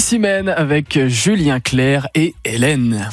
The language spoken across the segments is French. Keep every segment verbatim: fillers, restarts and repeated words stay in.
Issimène avec Julien Clerc et Hélène.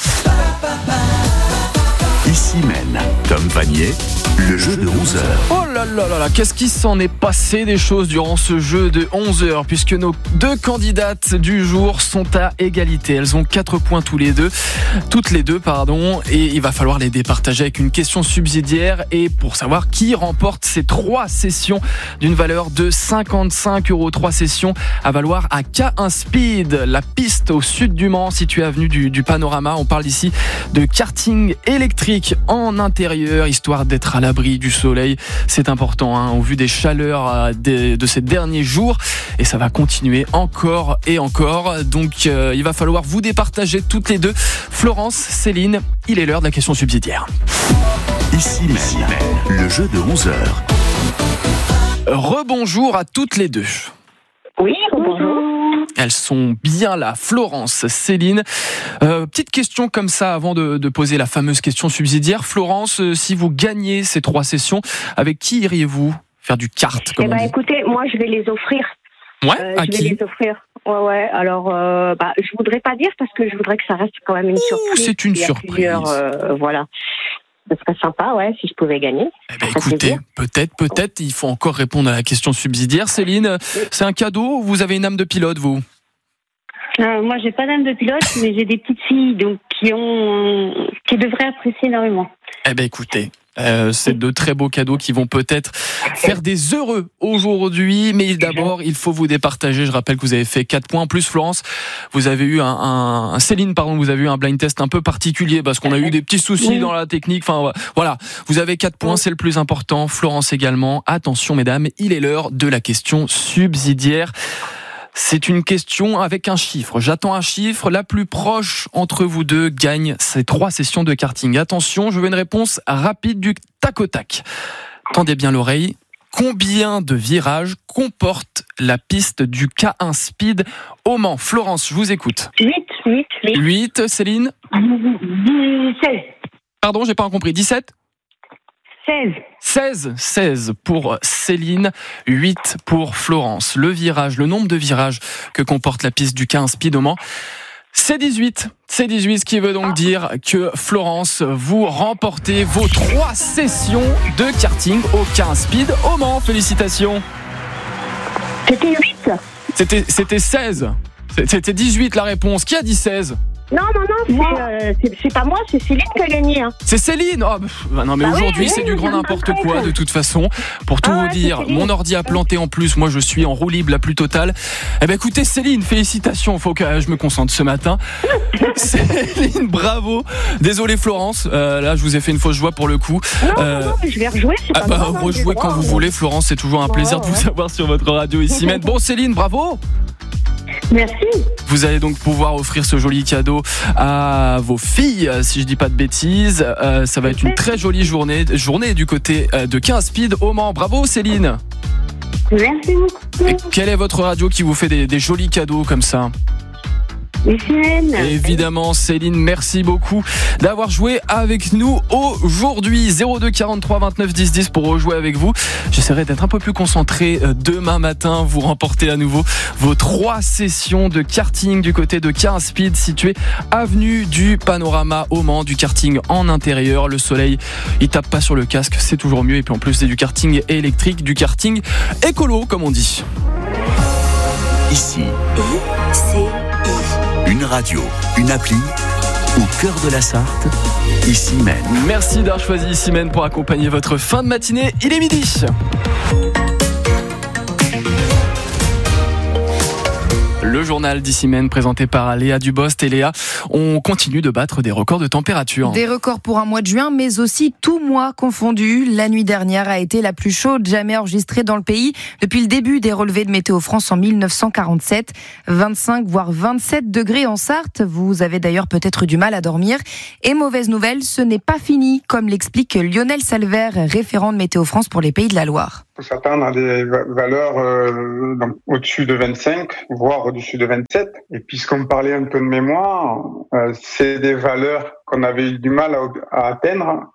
Issimène, Tom Vanier, le jeu de onze heures. Oh là là là là, qu'est-ce qui s'en est passé des choses durant ce jeu de onze heures, puisque nos deux candidates du jour sont à égalité. Elles ont quatre points tous les deux, toutes les deux, pardon, et il va falloir les départager avec une question subsidiaire et pour savoir qui remporte ces trois sessions d'une valeur de cinquante-cinq euros. Trois sessions à valoir à K un Speed, la piste au sud du Mans, située avenue du, du Panorama. On parle ici de karting électrique en intérieur, histoire d'être à l'abri du soleil. C'est important, hein, au vu des chaleurs euh, de, de ces derniers jours, et ça va continuer encore et encore. Donc euh, il va falloir vous départager toutes les deux. Florence, Céline, il est l'heure de la question subsidiaire. Issimène, le jeu de onze heures. Rebonjour à toutes les deux. Oui, bonjour. Elles sont bien là, Florence, Céline. Euh, petite question comme ça avant de, de poser la fameuse question subsidiaire. Florence, euh, si vous gagnez ces trois sessions, avec qui iriez-vous faire du kart, comme Eh ben, on dit ? écoutez, moi, je vais les offrir. Ouais, Euh, à je vais qui ? les offrir. Ouais, ouais. Alors, euh, bah, je voudrais pas dire parce que je voudrais que ça reste quand même une surprise. c'est une Il y a surprise. plusieurs, euh, voilà. Ce serait sympa, ouais, si je pouvais gagner. Eh ben, Ça fait écoutez, plaisir. peut-être, peut-être, il faut encore répondre à la question subsidiaire. Céline, c'est un cadeau ou vous avez une âme de pilote, vous ? Euh, moi, j'ai pas d'âme de pilote, mais j'ai des petites filles donc qui ont, qui devraient apprécier énormément. Eh ben, écoutez. Euh, c'est de très beaux cadeaux qui vont peut-être faire des heureux aujourd'hui, mais d'abord il faut vous départager. Je rappelle que vous avez fait quatre points. En plus, Florence, vous avez eu un, un, un Céline, pardon, vous avez eu un blind test un peu particulier parce qu'on a eu des petits soucis Oui. dans la technique. Enfin voilà, vous avez quatre points, c'est le plus important. Florence également. Attention mesdames, il est l'heure de la question subsidiaire. C'est une question avec un chiffre. J'attends un chiffre. La plus proche entre vous deux gagne ces trois sessions de karting. Attention, je veux une réponse rapide du tac au tac. Tendez bien l'oreille. Combien de virages comporte la piste du K un Speed au Mans ? Florence, je vous écoute. huit, huit, huit. huit, Céline ? seize. Pardon, j'ai pas compris. dix-sept ? seize. seize, seize pour Céline, huit pour Florence. Le virage, le nombre de virages que comporte la piste du K un Speed au Mans, c'est dix-huit. C'est dix-huit, ce qui veut donc dire que Florence, vous remportez vos trois sessions de karting au K un Speed au Mans. Félicitations. C'était huit ? C'était, c'était seize. C'était dix-huit la réponse. Qui a dit seize ? Non, non, non, Moi. c'est, euh, c'est, c'est pas moi, c'est Céline qui a gagné. Hein. C'est Céline. Oh, bah non mais Bah aujourd'hui oui, c'est oui, du oui, grand je me n'importe trompe. quoi de toute façon. Pour tout Ah vous ouais, dire, c'est Céline. mon ordi a planté en plus. Moi je suis en roue libre la plus totale. Eh ben écoutez Céline, félicitations. Faut que je me concentre ce matin. Céline, bravo. Désolé Florence. Euh, là je vous ai fait une fausse joie pour le coup. Non, Euh, non, non, mais je vais rejouer, c'est Ah pas bah grave. hein, j'ai rejouez le quand droit, vous hein. voulez Florence, c'est toujours un Ouais, plaisir de vous ouais. avoir sur votre radio ici. Mais bon Céline, bravo. Merci. Vous allez donc pouvoir offrir ce joli cadeau à vos filles, si je dis pas de bêtises. Euh, ça va être une très jolie journée, journée du côté euh, de K un Speed au Mans. Bravo Céline. Merci beaucoup. Et quelle est votre radio qui vous fait des, des jolis cadeaux comme ça ? Issimène. Évidemment Céline, merci beaucoup d'avoir joué avec nous aujourd'hui. Zéro deux quarante-trois vingt-neuf dix dix pour rejouer avec vous. J'essaierai d'être un peu plus concentré demain matin. Vous remportez à nouveau vos trois sessions de karting du côté de K un Speed situé avenue du Panorama au Mans, du karting en intérieur. Le soleil il tape pas sur le casque, c'est toujours mieux. Et puis en plus c'est du karting électrique, du karting écolo comme on dit. Ici, une radio, une appli, au cœur de la Sarthe, Issimène. Merci d'avoir choisi Issimène pour accompagner votre fin de matinée. Il est midi. Le journal d'Issimène présenté par Léa Dubost. Et Léa, on continue de battre des records de température. Des records pour un mois de juin, mais aussi tout mois confondu. La nuit dernière a été la plus chaude jamais enregistrée dans le pays depuis le début des relevés de Météo France en mille neuf cent quarante-sept. vingt-cinq voire vingt-sept degrés en Sarthe. Vous avez d'ailleurs peut-être du mal à dormir. Et mauvaise nouvelle, ce n'est pas fini, comme l'explique Lionel Salver, référent de Météo France pour les Pays de la Loire. Il faut s'attendre à des va- valeurs euh, donc, au-dessus de vingt-cinq, voire au-dessus de vingt-sept. Et puisqu'on parlait un peu de mémoire, euh, c'est des valeurs qu'on avait eu du mal à, à atteindre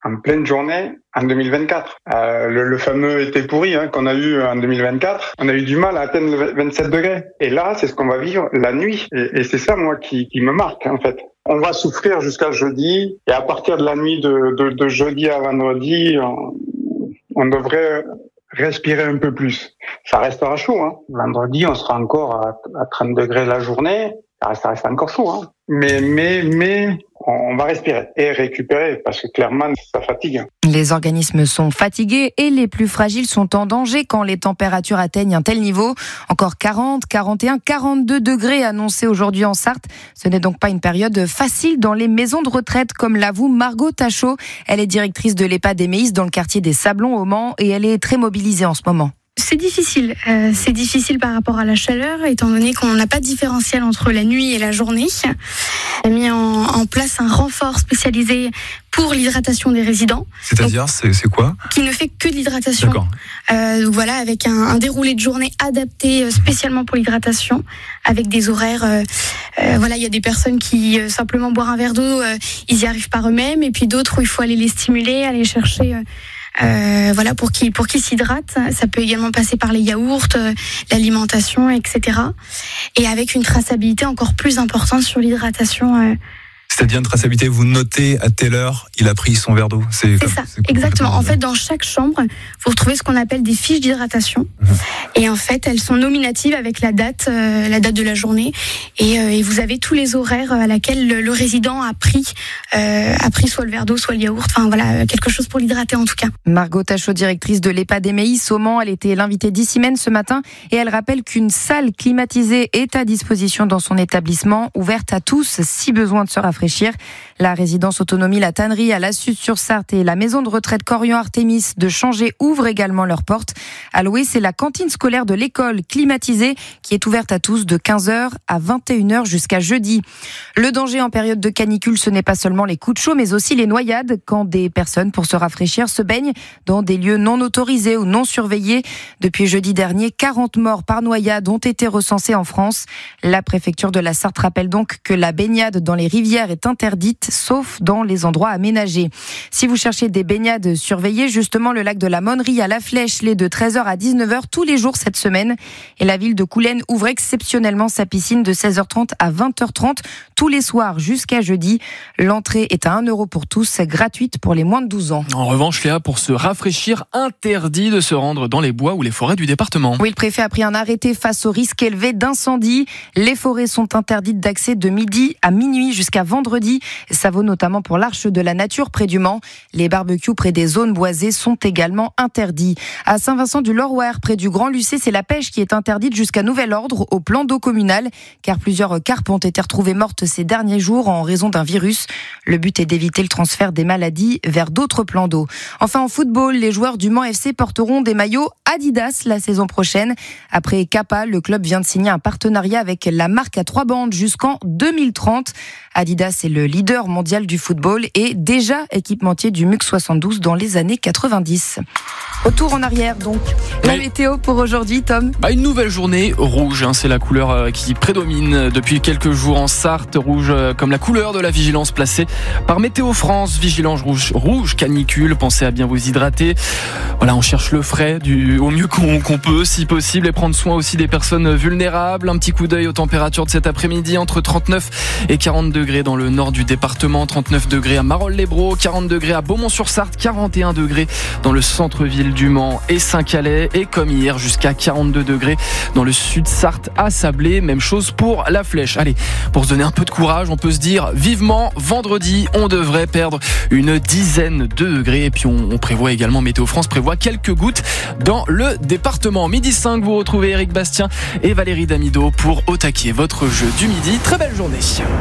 en pleine journée en deux mille vingt-quatre. Euh, le, le fameux été pourri hein, qu'on a eu en deux mille vingt-quatre, on a eu du mal à atteindre le vingt-sept degrés. Et là, c'est ce qu'on va vivre la nuit. Et, et c'est ça, moi, qui, qui me marque, en fait. On va souffrir jusqu'à jeudi. Et à partir de la nuit de, de, de jeudi à vendredi, on, on devrait respirer un peu plus. Ça restera chaud. Hein. Vendredi, on sera encore à, à trente degrés la journée. Ça reste, ça reste encore chaud. Hein. Mais, mais, mais, on va respirer et récupérer parce que clairement, ça fatigue. Les organismes sont fatigués et les plus fragiles sont en danger quand les températures atteignent un tel niveau. Encore quarante, quarante et un, quarante-deux degrés annoncés aujourd'hui en Sarthe. Ce n'est donc pas une période facile dans les maisons de retraite, comme l'avoue Margot Tachot. Elle est directrice de l'EHPAD Éméis dans le quartier des Sablons au Mans et elle est très mobilisée en ce moment. C'est difficile. Euh, c'est difficile par rapport à la chaleur, étant donné qu'on n'a pas de différentiel entre la nuit et la journée. On a mis en, en place un renfort spécialisé pour l'hydratation des résidents. C'est-à-dire, c'est, c'est quoi ? Qui ne fait que de l'hydratation. D'accord. Euh, voilà, avec un, un déroulé de journée adapté spécialement pour l'hydratation, avec des horaires. Euh, euh, voilà, il y a des personnes qui euh, simplement boire un verre d'eau, euh, ils y arrivent par eux-mêmes, et puis d'autres où il faut aller les stimuler, aller chercher. Euh, Euh, voilà, pour qu'ils pour qu'ils s'hydratent. Ça peut également passer par les yaourts, euh, l'alimentation, et cetera. Et avec une traçabilité encore plus importante sur l'hydratation. Euh, C'est-à-dire une traçabilité, vous notez à telle heure il a pris son verre d'eau. C'est, c'est ça, c'est exactement. En fait, dans chaque chambre, vous retrouvez ce qu'on appelle des fiches d'hydratation. Mmh. Et en fait, elles sont nominatives avec la date, euh, la date de la journée. Et, euh, et vous avez tous les horaires à laquelle le, le résident a pris, euh, a pris soit le verre d'eau, soit le yaourt. Enfin voilà, quelque chose pour l'hydrater en tout cas. Margot Tachot, directrice de l'EHPAD Éméis au Mans, elle était l'invitée d'Issimène ce matin et elle rappelle qu'une salle climatisée est à disposition dans son établissement, ouverte à tous si besoin de se rafraîchir. La résidence autonomie La Tannerie à La Suze-sur-Sarthe et la maison de retraite Corian-Artémis de Changé ouvrent également leurs portes. À Loué, c'est la cantine scolaire de l'école climatisée qui est ouverte à tous de quinze heures à vingt et une heures jusqu'à jeudi. Le danger en période de canicule, ce n'est pas seulement les coups de chaud, mais aussi les noyades quand des personnes, pour se rafraîchir, se baignent dans des lieux non autorisés ou non surveillés. Depuis jeudi dernier, quarante morts par noyade ont été recensés en France. La préfecture de la Sarthe rappelle donc que la baignade dans les rivières est interdite, sauf dans les endroits aménagés. Si vous cherchez des baignades surveillées, justement, le lac de la Monnerie à La Flèche l'est de treize heures à dix-neuf heures tous les jours cette semaine. Et la ville de Coulennes ouvre exceptionnellement sa piscine de seize heures trente à vingt heures trente tous les soirs jusqu'à jeudi. L'entrée est à un euro pour tous, gratuite pour les moins de douze ans. En revanche, Léa, pour se rafraîchir, interdit de se rendre dans les bois ou les forêts du département. Oui, le préfet a pris un arrêté face au risque élevé d'incendie. Les forêts sont interdites d'accès de midi à minuit jusqu'à vendredi. Ça vaut notamment pour l'Arche de la Nature près du Mans. Les barbecues près des zones boisées sont également interdits. À Saint-Vincent-du-Lorouër, près du Grand Lucé, c'est la pêche qui est interdite jusqu'à nouvel ordre au plan d'eau communal, car plusieurs carpes ont été retrouvées mortes ces derniers jours en raison d'un virus. Le but est d'éviter le transfert des maladies vers d'autres plans d'eau. Enfin, en football, les joueurs du Mans F C porteront des maillots Adidas la saison prochaine. Après Kappa, le club vient de signer un partenariat avec la marque à trois bandes jusqu'en deux mille trente. Adidas est le leader mondial du football et déjà équipementier du M U C soixante-douze dans les années quatre-vingt-dix. Retour en arrière donc. La oui. météo pour aujourd'hui, Tom. Bah, une nouvelle journée rouge, hein, c'est la couleur qui prédomine depuis quelques jours en Sarthe. Rouge comme la couleur de la vigilance placée par Météo France. Vigilance rouge, rouge canicule, pensez à bien vous hydrater. Voilà, on cherche le frais du, au mieux qu'on, qu'on peut si possible et prendre soin aussi des personnes vulnérables. Un petit coup d'œil aux températures de cet après-midi, entre trente-neuf et quarante degrés dans le nord du département, trente-neuf degrés à Marolles-les-Braaux, quarante degrés à Beaumont-sur-Sarthe, quarante et un degrés dans le centre-ville du Mans et Saint-Calais, et comme hier jusqu'à quarante-deux degrés dans le sud Sarthe à Sablé. Même chose pour La Flèche. Allez, pour se donner un peu de courage, on peut se dire vivement vendredi, on devrait perdre une dizaine de degrés, et puis on, on prévoit également, Météo France prévoit quelques gouttes dans le département. Midi cinq, vous retrouvez Eric Bastien et Valérie Damido pour Au taquet, votre jeu du midi. Très belle journée.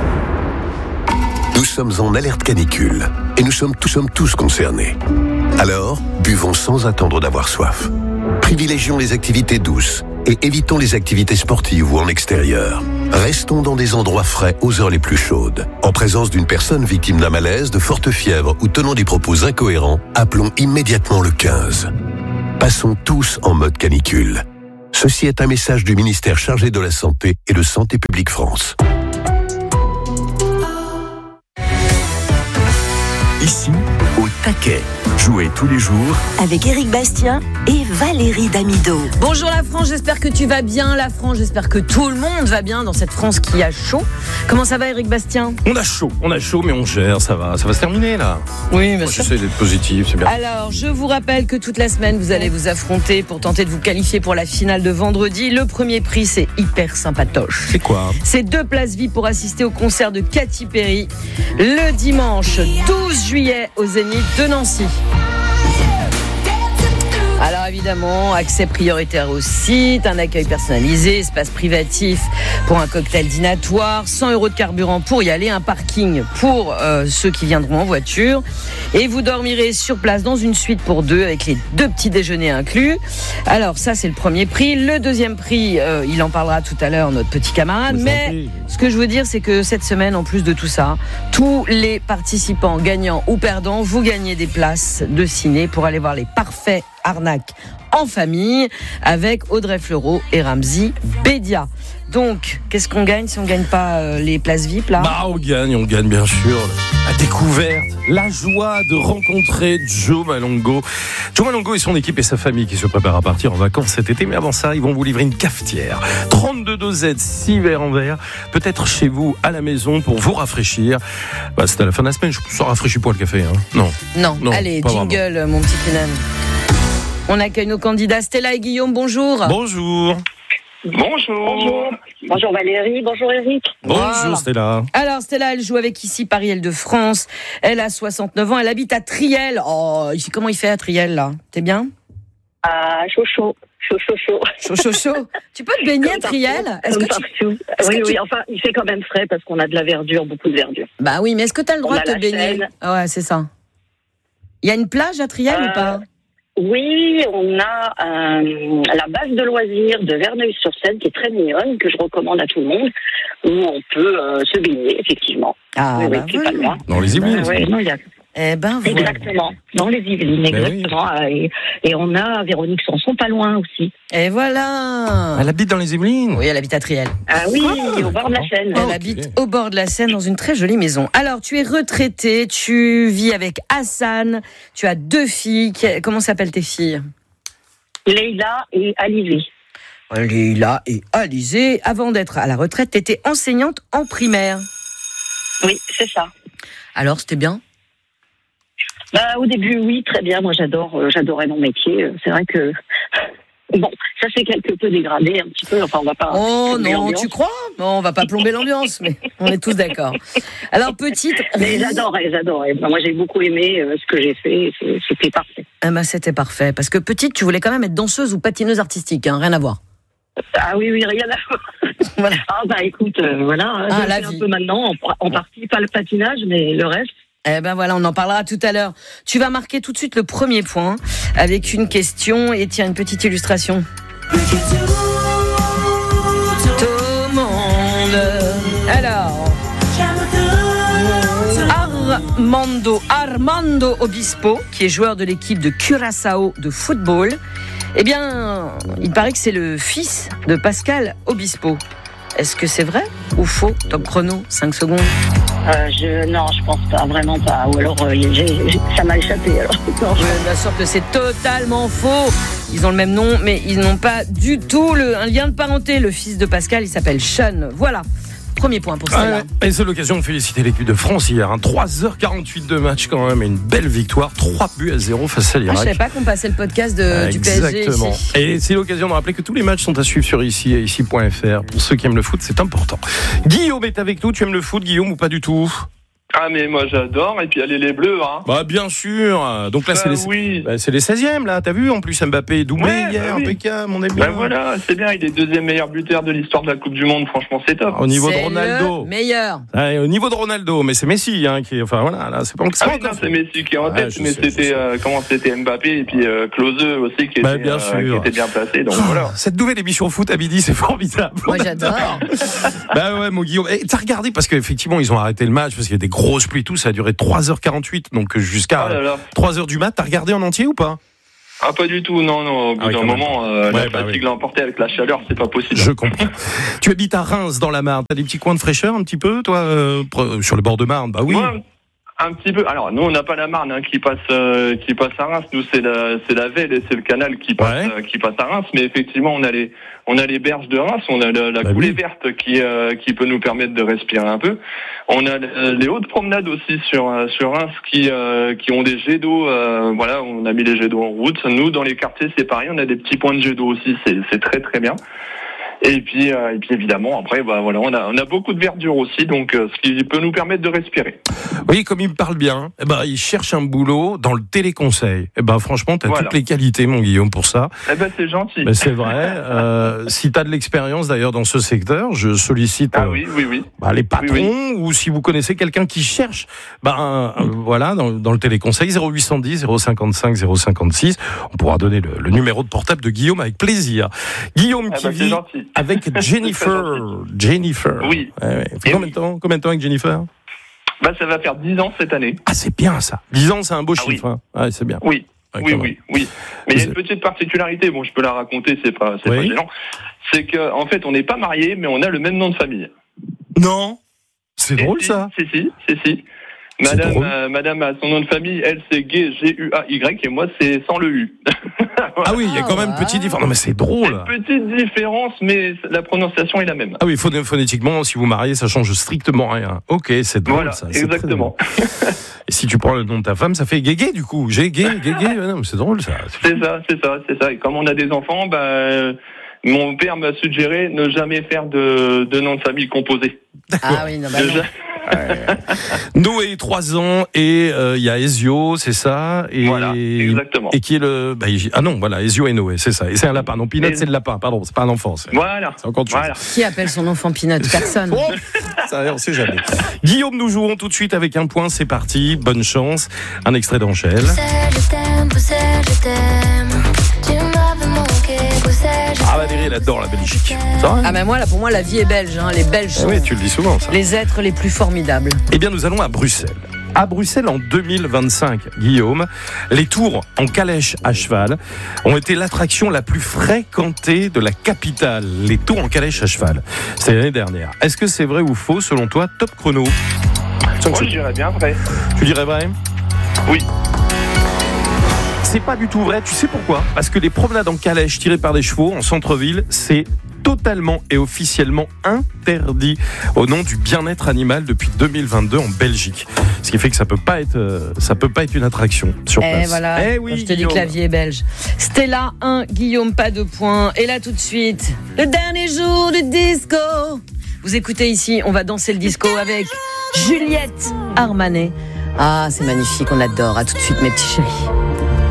Nous sommes en alerte canicule et nous sommes tous, sommes tous concernés. Alors, buvons sans attendre d'avoir soif. Privilégions les activités douces et évitons les activités sportives ou en extérieur. Restons dans des endroits frais aux heures les plus chaudes. En présence d'une personne victime d'un malaise, de forte fièvre ou tenant des propos incohérents, appelons immédiatement le quinze. Passons tous en mode canicule. Ceci est un message du ministère chargé de la Santé et de Santé publique France. Ici, au taquet. Jouez tous les jours avec Éric Bastien et Valérie Damido. Bonjour la France, j'espère que tu vas bien. La France, j'espère que tout le monde va bien dans cette France qui a chaud. Comment ça va, Éric Bastien ? On a chaud, on a chaud, mais on gère, ça va, ça va se terminer là. Oui, bien Moi, sûr. j'essaie d'être positif, c'est bien. Alors, je vous rappelle que toute la semaine, vous allez vous affronter pour tenter de vous qualifier pour la finale de vendredi. Le premier prix, c'est hyper sympatoche. C'est quoi ? C'est deux places vie pour assister au concert de Katy Perry le dimanche douze juillet au Zénith de Nancy. Alors évidemment, accès prioritaire au site, un accueil personnalisé, espace privatif pour un cocktail dînatoire, cent euros de carburant pour y aller, un parking pour euh, ceux qui viendront en voiture. Et vous dormirez sur place dans une suite pour deux avec les deux petits déjeuners inclus. Alors ça, c'est le premier prix. Le deuxième prix, euh, il en parlera tout à l'heure, notre petit camarade. Mais ce que je veux dire, c'est que cette semaine, en plus de tout ça, tous les participants gagnants ou perdants, vous gagnez des places de ciné pour aller voir les parfaits arnaques en famille avec Audrey Fleurot et Ramzy Bédia. Donc, qu'est-ce qu'on gagne si on gagne pas euh, les places V I P là ? Bah, on gagne, on gagne bien sûr. La découverte, la joie de rencontrer Joe Malongo. Joe Malongo et son équipe et sa famille qui se préparent à partir en vacances cet été. Mais avant ça, ils vont vous livrer une cafetière. trente-deux dosettes, six verres en verre. Peut-être chez vous, à la maison, pour vous rafraîchir. Bah, c'est à la fin de la semaine. Je ne rafraîchis pas le café. Hein. Non. Non. non. Allez, jingle, vraiment. Mon petit Kenan. On accueille nos candidats. Stella et Guillaume, bonjour. Bonjour. Bonjour. Bonjour. Bonjour Valérie, bonjour Eric. Bonjour Voilà. Stella. Alors Stella, elle joue avec ici Paris-Île-de-France. Elle a soixante-neuf ans, elle habite à Triel. Oh, comment il fait à Triel là ? T'es bien ? Ah, chaud chaud, chaud chaud chaud. Chaud chaud chaud. Tu peux te baigner à Triel ? Est-ce que tu... est-ce Oui que oui, tu... enfin, il fait quand même frais parce qu'on a de la verdure, beaucoup de verdure. Bah oui, mais est-ce que t'as le droit On de te a la baigner ? Seine. Ouais, c'est ça. Il y a une plage à Triel Euh, ou pas ? Oui, on a euh, la base de loisirs de Verneuil-sur-Seine qui est très mignonne, que je recommande à tout le monde, où on peut euh, se baigner, effectivement. Ah, oui, bah oui, c'est pas loin. Dans les Yvelines. Euh, ouais, non, il y a... Eh ben voilà. Exactement, dans les Yvelines, exactement. Et, et on a Véronique Sanson pas loin aussi. Et voilà. Elle habite dans les Yvelines ? Oui, elle habite à Triel. Ah oui, au bord de la Seine. Elle habite au bord de la Seine dans une très jolie maison. Alors, tu es retraitée, tu vis avec Hassan, tu as deux filles. Comment s'appellent tes filles ? Leïla et Alizé. Leïla et Alizé. Avant d'être à la retraite, tu étais enseignante en primaire. Oui, c'est ça. Alors, c'était bien ? Bah, au début, oui, très bien. Moi, j'adore, euh, j'adorais mon métier. C'est vrai que bon, ça s'est quelque peu dégradé un petit peu. Enfin, on va pas. Oh non, tu crois ? Non, on va pas plomber l'ambiance, mais on est tous d'accord. Alors, petite. Mais j'adorais, j'adorais. Moi, j'ai beaucoup aimé euh, ce que j'ai fait. C'était parfait. Ah ben, c'était parfait. Parce que petite, tu voulais quand même être danseuse ou patineuse artistique, hein, rien à voir. Ah oui, oui, rien à voir. Voilà. Ah bah écoute, euh, voilà. Ah, je la fais vie. un peu maintenant, en, en partie, pas le patinage, mais le reste. Eh ben voilà, on en parlera tout à l'heure. Tu vas marquer tout de suite le premier point avec une question et tiens, une petite illustration. Tout le monde. Alors, Armando, Armando Obispo, qui est joueur de l'équipe de Curaçao de football, eh bien, il paraît que c'est le fils de Pascal Obispo. Est-ce que c'est vrai ou faux ? Top chrono, cinq secondes. Euh, je, non, je pense pas, vraiment pas. Ou alors, euh, j'ai, j'ai, ça m'a échappé. Alors, non, je... Bien sûr que c'est totalement faux. Ils ont le même nom, mais ils n'ont pas du tout le, un lien de parenté. Le fils de Pascal, il s'appelle Sean. Voilà. Premier point pour ça. Ah, et c'est l'occasion de féliciter l'équipe de France hier. Hein. trois heures quarante-huit de match quand même. Et une belle victoire. trois buts à zéro face à l'Irak. Ah, je savais pas qu'on passait le podcast de, ah, du P S G exactement. ici. Et c'est l'occasion de rappeler que tous les matchs sont à suivre sur ici et ici point f r. Pour ceux qui aiment le foot, c'est important. Guillaume est avec nous. Tu aimes le foot, Guillaume, ou pas du tout ? Ah mais moi j'adore, et puis allez les Bleus hein. Bah bien sûr. Donc là bah, c'est les oui. bah, c'est les seizièmes là, t'as vu, en plus Mbappé doublé ouais, hier, bah oui. impeccable, on est bien. Bah voilà, c'est bien, il est deuxième meilleur buteur de l'histoire de la Coupe du Monde, franchement c'est top. Au niveau c'est de Ronaldo. Le meilleur. Ouais, au niveau de Ronaldo, mais c'est Messi hein, qui enfin voilà, là c'est pas ah oui, non, c'est Messi qui est en tête, ah, mais sais, c'était euh, comment c'était Mbappé et puis euh, Klose aussi qui, bah, était, bien euh, qui était bien placé, donc oh, voilà. Cette nouvelle émission foot à midi, c'est formidable. Moi j'adore. Bah ouais, mon Guillaume. Et t'as regardé parce qu'effectivement ils ont arrêté le match parce qu'il y a des grosses pluies, tout ça a duré trois heures quarante-huit, donc jusqu'à oh trois heures du mat. T'as regardé en entier ou pas ? Ah pas du tout, non, non. Au bout ah, d'un moment, euh, ouais, la bah, fatigue oui. l'a emporté avec la chaleur, c'est pas possible. Je comprends. Tu habites à Reims, dans la Marne. T'as des petits coins de fraîcheur un petit peu, toi, euh, sur le bord de Marne ? Bah oui. Ouais. Un petit peu. Alors nous on n'a pas la Marne hein, qui passe euh, qui passe à Reims. Nous c'est la c'est la Velle et c'est le canal qui passe ouais. euh, qui passe à Reims. Mais effectivement on a les on a les berges de Reims. On a la, la bah coulée oui. verte qui euh, qui peut nous permettre de respirer un peu. On a les hautes promenades aussi sur euh, sur Reims qui euh, qui ont des jets d'eau. Euh, voilà, on a mis les jets d'eau en route. Nous dans les quartiers c'est pareil. On a des petits points de jets d'eau aussi. C'est c'est très très bien. Et puis, euh, et puis évidemment, après, bah voilà, on a, on a beaucoup de verdure aussi, donc euh, ce qui peut nous permettre de respirer. Oui, comme il me parle bien, eh ben, il cherche un boulot dans le téléconseil. Eh ben, franchement, t'as voilà. toutes les qualités, mon Guillaume, pour ça. Eh ben, c'est gentil. Ben, c'est vrai. euh, si t'as de l'expérience, d'ailleurs, dans ce secteur, je sollicite ah, oui, oui, oui. Bah, les patrons, oui, oui. ou si vous connaissez quelqu'un qui cherche, ben, euh, voilà, dans, dans le téléconseil, zéro huit cent dix, zéro cinquante-cinq, zéro cinquante-six. On pourra donner le, le numéro de portable de Guillaume avec plaisir. Guillaume eh qui ben, vit avec Jennifer. Jennifer. Oui. Ouais, ouais. Combien de temps, combien de temps avec Jennifer? Bah, ça va faire dix ans cette année. Ah, c'est bien ça. dix ans, c'est un beau ah, chiffre. Oui. Hein. Ouais, c'est bien. Oui. Ouais, oui, oui, oui. Mais il y a une petite particularité. Bon, je peux la raconter. C'est pas, c'est oui. pas gênant. C'est que, en fait, on n'est pas mariés, mais on a le même nom de famille. Non. C'est Et drôle si, ça. Si, si, si, si. Madame, euh, Madame a son nom de famille, elle c'est Gay, G U A Y, et moi c'est sans le U. Voilà. Ah oui, il y a quand même une petite différence. Non mais c'est drôle. Une petite différence, mais la prononciation est la même. Ah oui, phonétiquement, si vous mariez, ça change strictement rien. Ok, c'est drôle voilà, ça. Exactement. Et si tu prends le nom de ta femme, ça fait Guégué du coup. J'ai Gay, Guégué. Non, mais c'est drôle ça. C'est ça, c'est ça, c'est ça. Et comme on a des enfants, bah, mon père m'a suggéré ne jamais faire de, de nom de famille composé. Ah oui, non, bah non. Noé, trois ans, et il euh, y a Ezio, c'est ça, et, voilà, exactement. Et qui est le, bah, ah non, voilà, Ezio et Noé, c'est ça, et c'est un lapin, non, Pinot, et... c'est le lapin, pardon, c'est pas un enfant, c'est, voilà, c'est encore autre chose. Voilà. Qui appelle son enfant Pinot? Personne. Oh, ça, on sait jamais. Guillaume, nous jouons tout de suite avec un point, c'est parti, bonne chance, un extrait d'Angèle. Je t'aime, je t'aime, tu m'avais manqué. Ah Valérie, elle adore la Belgique. Ah mais moi là, pour moi la vie est belge, hein. Les Belges sont ah oui, tu le dis souvent, ça. Les êtres les plus formidables. Eh bien nous allons à Bruxelles. À Bruxelles en deux mille vingt-cinq, Guillaume, les tours en calèche à cheval ont été l'attraction la plus fréquentée de la capitale. Les tours en calèche à cheval. C'est l'année dernière. Est-ce que c'est vrai ou faux selon toi? Top chrono. Moi je dirais bien vrai. Tu dirais vrai? Oui. C'est pas du tout vrai, tu sais pourquoi? Parce que les promenades en calèche tirées par des chevaux en centre-ville, c'est totalement et officiellement interdit au nom du bien-être animal depuis deux mille vingt-deux en Belgique. Ce qui fait que ça peut pas être, euh, ça peut pas être une attraction sur place. Eh voilà, eh oui, je te Guillaume. dis que la vie est belge. Stella un, Guillaume pas de points. Et là tout de suite, le dernier jour du disco. Vous écoutez ici, on va danser le disco avec Juliette Armanet. Ah, c'est magnifique, on adore. À tout de suite mes petits chéris.